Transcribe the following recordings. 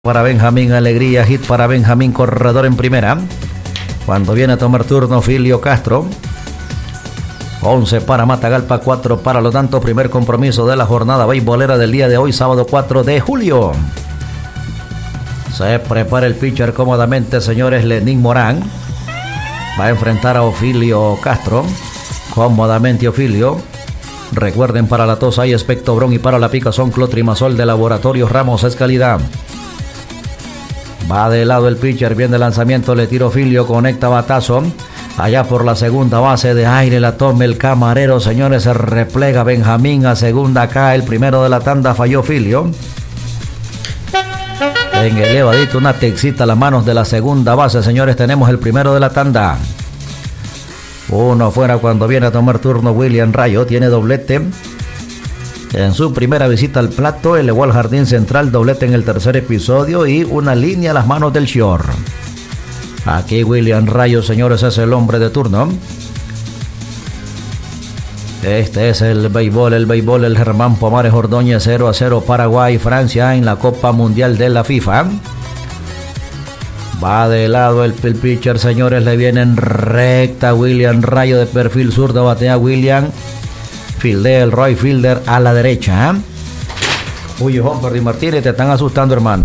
Para Benjamín, alegría, hit para Benjamín, corredor en primera. Cuando viene a tomar turno Filio Castro. 11 para Matagalpa, 4 para Los Dantos. Primer compromiso de la jornada beisbolera del día de hoy, sábado 4 de julio. Se prepara el pitcher cómodamente, señores. Lenín Morán va a enfrentar a Ofilio Castro. Cómodamente Ofilio. Recuerden, para la tos hay Expectobron y para la picazón Clotrimazol de Laboratorios Ramos es calidad. Va de lado el pitcher, bien de lanzamiento, le tira Ofilio, conecta batazo. Allá por la segunda base, de aire la toma el camarero, señores, se replega Benjamín a segunda, cae el primero de la tanda, falló Ofilio. En el elevadito, una texita a las manos de la segunda base, señores, tenemos el primero de la tanda. Uno fuera cuando viene a tomar turno William Rayo, tiene doblete. En su primera visita al plato, elevó al jardín central, doblete en el tercer episodio y una línea a las manos del short. Aquí William Rayo, señores, es el hombre de turno. Este es el béisbol, el Germán Pomares Ordóñez, 0-0 Paraguay, Francia en la Copa Mundial de la FIFA. Va de lado el pitcher, señores, le viene en recta William Rayo de perfil zurdo, batea William. Fildea el right fielder a la derecha. Uy, Juan Martínez, te están asustando, hermano.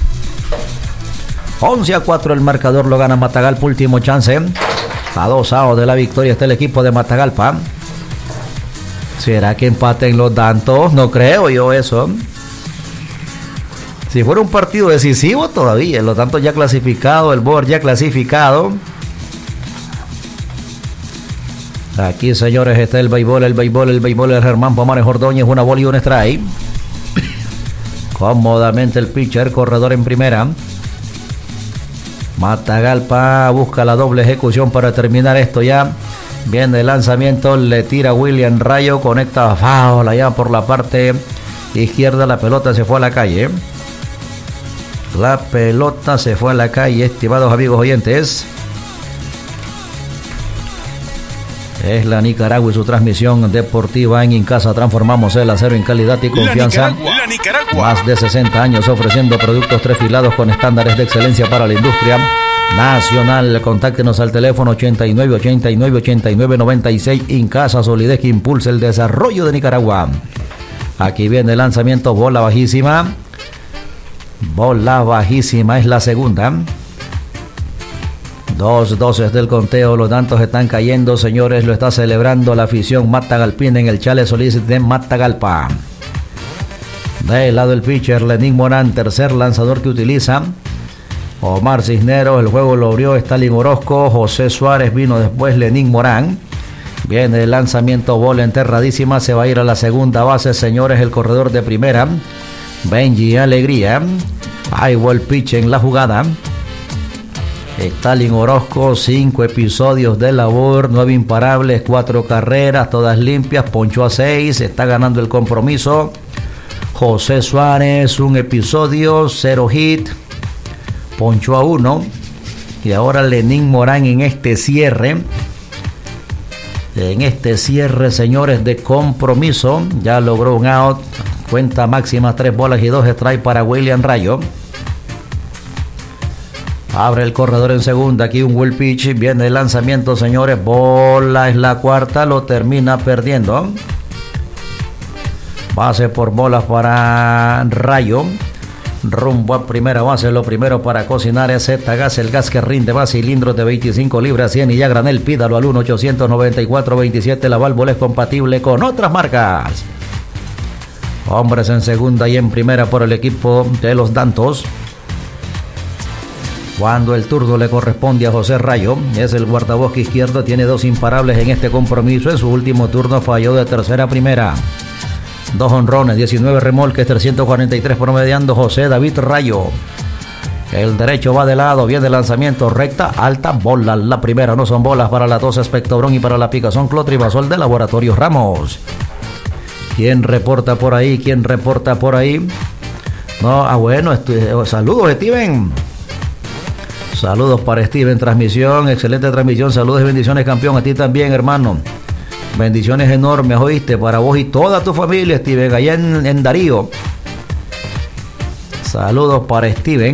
11-4 el marcador, lo gana Matagalpa, último chance. A 2 outs de la victoria está el equipo de Matagalpa. ¿Será que empaten Los Dantos? No creo yo eso. Si fuera un partido decisivo todavía, Los Dantos ya clasificado, el board ya clasificado. Aquí, señores, está el béisbol, el Germán Pomares Ordóñez, una bola y un strike. Cómodamente el pitcher, corredor en primera. Matagalpa busca la doble ejecución para terminar esto ya. Viene el lanzamiento, le tira William Rayo, conecta foul allá por la parte izquierda, la pelota se fue a la calle. La pelota se fue a la calle, estimados amigos oyentes. Es la Nicaragua y su transmisión deportiva en Incasa. Transformamos el acero en calidad y confianza. La Nicaragua. Más de 60 años ofreciendo productos trefilados con estándares de excelencia para la industria nacional. Contáctenos al teléfono 89 89 89 96. Incasa, solidez que impulsa el desarrollo de Nicaragua. Aquí viene el lanzamiento, bola bajísima. Bola bajísima es la segunda. 2-2 del conteo, Los Dantos están cayendo, señores, lo está celebrando la afición matagalpina en el Chale Solís de Matagalpa. Del lado el pitcher, Lenín Morán, tercer lanzador que utiliza. Omar Cisneros, el juego lo abrió Stalin Orozco, José Suárez vino después, Lenín Morán. Viene el lanzamiento, bola enterradísima, se va a ir a la segunda base, señores, el corredor de primera. Benji Alegría, ahí va el pitch en la jugada. Stalin Orozco, 5 episodios de labor, 9 imparables, 4 carreras, todas limpias, ponchó a 6, está ganando el compromiso. José Suárez, 1 episodio, 0 hit, ponchó a 1. Y ahora Lenín Morán en este cierre. En este cierre, señores, de compromiso, ya logró un out, cuenta máxima 3 bolas y 2 strikes para William Rayo. Abre el corredor en segunda, aquí un wild pitch, viene el lanzamiento, señores, bola es la cuarta, lo termina perdiendo. Base por bolas para Rayo, rumbo a primera base, lo primero para cocinar es Z-Gas, el gas que rinde más, cilindros de 25 libras, 100 y ya granel, pídalo al 1-894-27, la válvula es compatible con otras marcas. Hombres en segunda y en primera por el equipo de Los Dantos. Cuando el turno le corresponde a José Rayo, es el guardabosque izquierdo, tiene 2 imparables en este compromiso. En su último turno falló de tercera a primera. 2 honrones, 19 remolques, 343 promediando José David Rayo. El derecho va de lado, viene el lanzamiento, recta, alta, bola. La primera, no son bolas para la tos Expectobron y para la picazón Clotrimazol de Laboratorios Ramos. ¿Quién reporta por ahí? No, bueno, saludos, Steven. Saludos para Steven, transmisión, excelente transmisión, saludos y bendiciones, campeón, a ti también, hermano. Bendiciones enormes, oíste, para vos y toda tu familia, Steven, allá en Darío. Saludos para Steven.